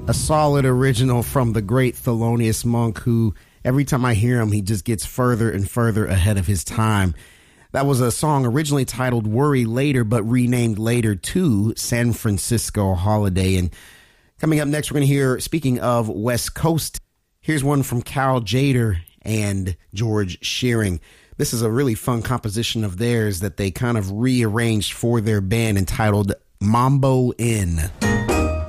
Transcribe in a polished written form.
A solid original from the great Thelonious Monk, who every time I hear him, he just gets further and further ahead of his time. That was a song originally titled Worry Later, but renamed later to San Francisco Holiday. And coming up next, we're going to hear, speaking of West Coast, here's one from Cal Tjader and George Shearing. This is a really fun composition of theirs that they kind of rearranged for their band entitled Mambo Inn.